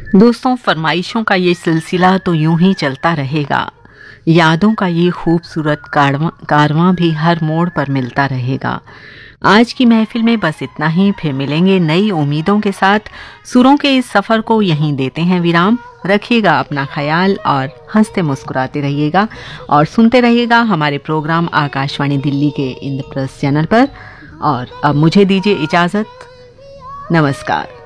दोस्तों, फरमाइशों का ये सिलसिला तो यूं ही चलता रहेगा। यादों का ये खूबसूरत कारवां भी हर मोड़ पर मिलता रहेगा। आज की महफिल में बस इतना ही। फिर मिलेंगे नई उम्मीदों के साथ। सुरों के इस सफ़र को यहीं देते हैं विराम। रखिएगा अपना ख्याल और हंसते मुस्कुराते रहिएगा और सुनते रहिएगा हमारे प्रोग्राम आकाशवाणी दिल्ली के इंद्रप्रस्थ चैनल पर। और अब मुझे दीजिए इजाज़त। नमस्कार।